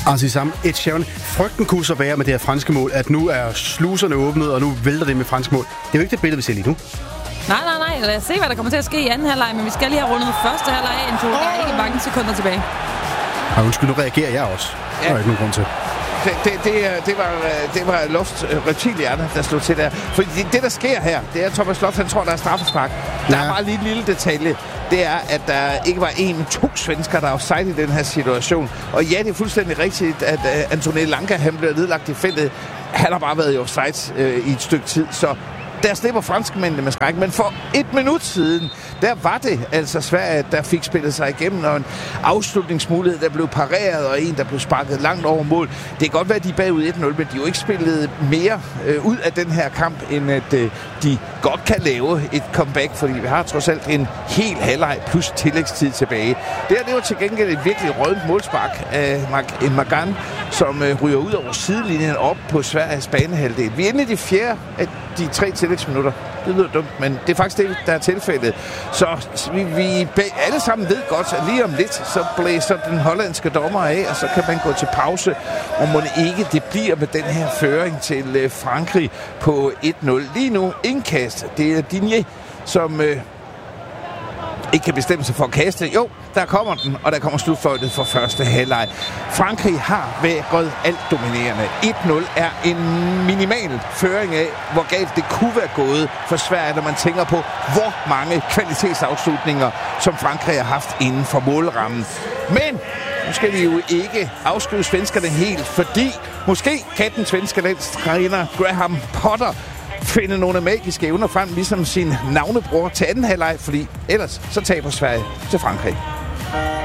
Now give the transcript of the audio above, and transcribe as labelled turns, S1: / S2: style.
S1: Altså sammen, Ed Sheeran. Frygten kunne så være med det her franske mål, at nu er sluserne åbnet, og nu vælter det med franske mål. Det er jo ikke det billede, vi ser lige nu.
S2: Nej. Lad os se, hvad der kommer til at ske i anden halvleg, men vi skal lige have rundet første halvleg af, Anto. Der er ikke mange sekunder tilbage.
S1: Og undskyld, nu reagerer jeg også. Ja. Der er ikke nogen grund til.
S3: Det var Lofts reptilhjerne, der slog til der. For det, der sker her, det er, at Thomas Loft, han tror, der er straffespark. Der er bare lige en lille detalje. Det er, at der ikke var to svensker, der er offside i den her situation. Og ja, det er fuldstændig rigtigt, at Anthony Lanka, han blev nedlagt i feltet. Han har bare været i offside i et stykke tid, så der slipper franskmændene med skræk. Men for 1 minut siden, der var det altså Sverige, der fik spillet sig igennem, og en afslutningsmulighed, der blev pareret, og en, der blev sparket langt over mål. Det kan godt være, at de er bagud 1-0, men de har jo ikke spillet mere ud af den her kamp, end at de godt kan lave et comeback, fordi vi har trods alt en hel halvleg plus tillægstid tilbage. Det var til gengæld et virkelig rødent målspark af Magan, som ryger ud over sidelinjen op på Sveriges banehalvdel. Vi er inde i de fjerde af de 3 tillægsminutter. Det lyder dumt, men det er faktisk det, der er tilfældet. Så vi alle sammen ved godt, at lige om lidt, så blæser den hollandske dommer af, og så kan man gå til pause, og må ikke det bliver med den her føring til Frankrig på 1-0. Lige nu indkast. Det er Digne, som ikke kan bestemme sig for at kaste. Jo, der kommer den, og der kommer slutfløjtet for første halvleg. Frankrig har været alt dominerende. 1-0 er en minimal føring af, hvor galt det kunne være gået for Sverige, når man tænker på, hvor mange kvalitetsafslutninger, som Frankrig har haft inden for målrammen. Men nu skal vi jo ikke afskrive svenskerne helt, fordi måske kan den svenske landstræner Graham Potter finde nogle magiske evner frem, ligesom sin navnebror til anden halvleg, fordi ellers så taber Sverige til Frankrig.